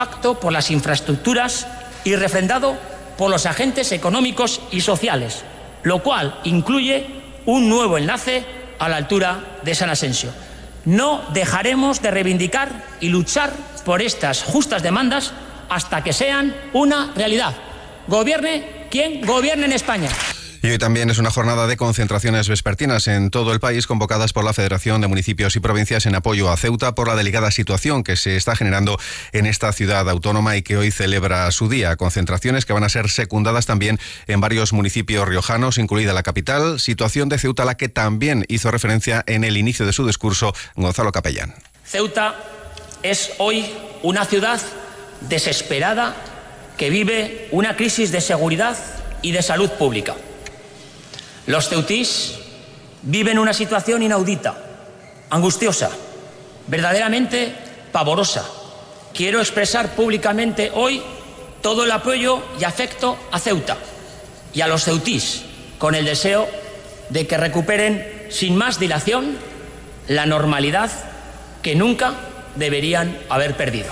Pacto por las infraestructuras y refrendado por los agentes económicos y sociales, lo cual incluye un nuevo enlace a la altura de San Asensio. No dejaremos de reivindicar y luchar por estas justas demandas hasta que sean una realidad. Gobierne quien gobierne en España. Y hoy también es una jornada de concentraciones vespertinas en todo el país convocadas por la Federación de Municipios y Provincias en apoyo a Ceuta por la delicada situación que se está generando en esta ciudad autónoma y que hoy celebra su día. Concentraciones que van a ser secundadas también en varios municipios riojanos, incluida la capital, situación de Ceuta a la que también hizo referencia en el inicio de su discurso Gonzalo Capellán. Ceuta es hoy una ciudad desesperada que vive una crisis de seguridad y de salud pública. Los ceutís viven una situación inaudita, angustiosa, verdaderamente pavorosa. Quiero expresar públicamente hoy todo el apoyo y afecto a Ceuta y a los ceutís, con el deseo de que recuperen sin más dilación la normalidad que nunca deberían haber perdido.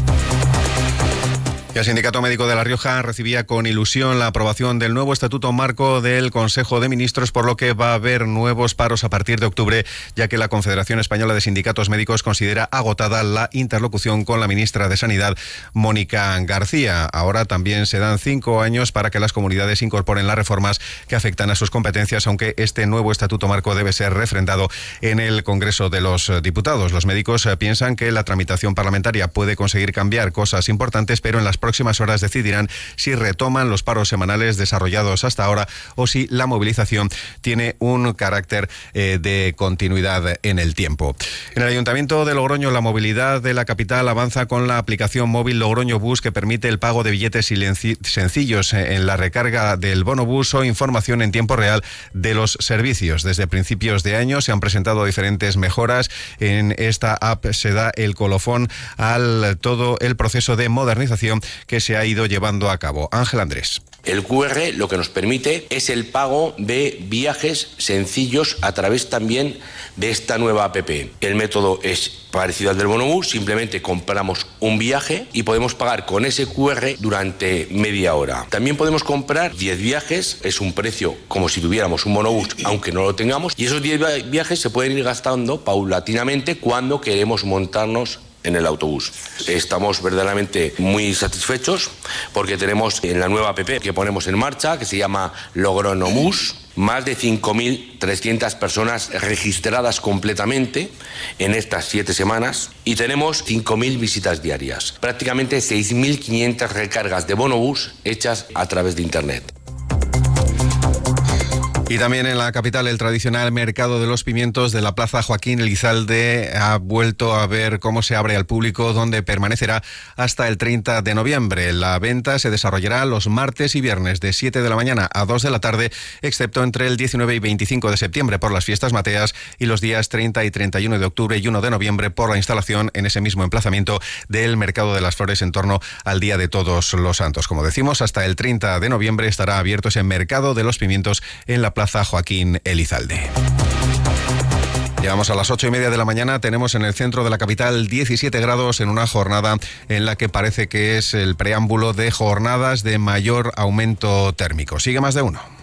El Sindicato Médico de La Rioja recibía con ilusión la aprobación del nuevo Estatuto Marco del Consejo de Ministros, por lo que va a haber nuevos paros a partir de octubre, ya que la Confederación Española de Sindicatos Médicos considera agotada la interlocución con la ministra de Sanidad, Mónica García. Ahora también se dan 5 años para que las comunidades incorporen las reformas que afectan a sus competencias, aunque este nuevo Estatuto Marco debe ser refrendado en el Congreso de los Diputados. Los médicos piensan que la tramitación parlamentaria puede conseguir cambiar cosas importantes, pero en las próximas horas decidirán si retoman los paros semanales desarrollados hasta ahora o si la movilización tiene un carácter de continuidad en el tiempo. En el Ayuntamiento de Logroño, la movilidad de la capital avanza con la aplicación móvil Logroño Bus, que permite el pago de billetes sencillos en la recarga del bono bus o información en tiempo real de los servicios. Desde principios de año se han presentado diferentes mejoras. En esta app se da el colofón al todo el proceso de modernización que se ha ido llevando a cabo. Ángel Andrés. El QR lo que nos permite es el pago de viajes sencillos a través también de esta nueva app. El método es parecido al del bonobús, simplemente compramos un viaje y podemos pagar con ese QR durante media hora. También podemos comprar 10 viajes, es un precio como si tuviéramos un bonobús, aunque no lo tengamos, y esos 10 viajes se pueden ir gastando paulatinamente cuando queremos montarnos en el autobús. Estamos verdaderamente muy satisfechos porque tenemos en la nueva app que ponemos en marcha, que se llama Logroñobús, más de 5.300 personas registradas completamente en estas 7 semanas y tenemos 5.000 visitas diarias. Prácticamente 6.500 recargas de bonobús hechas a través de Internet. Y también en la capital, el tradicional mercado de los pimientos de la Plaza Joaquín Elizalde ha vuelto a ver cómo se abre al público, donde permanecerá hasta el 30 de noviembre. La venta se desarrollará los martes y viernes de 7 de la mañana a 2 de la tarde, excepto entre el 19 y 25 de septiembre por las fiestas mateas y los días 30 y 31 de octubre y 1 de noviembre por la instalación en ese mismo emplazamiento del Mercado de las Flores en torno al Día de Todos los Santos. Como decimos, hasta el 30 de noviembre estará abierto ese mercado de los pimientos en la Plaza Joaquín Elizalde. Llegamos a las 8:30 de la mañana, tenemos en el centro de la capital 17 grados en una jornada en la que parece que es el preámbulo de jornadas de mayor aumento térmico. Sigue Más de Uno.